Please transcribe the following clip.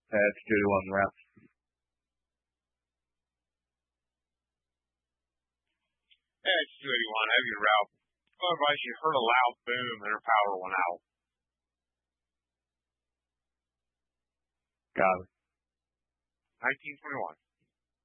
It's 2-1 Ralph. Yeah, it's 281. Heavy Ralph. Oh, everybody, she heard a loud boom and her power went out. Got it. 1921.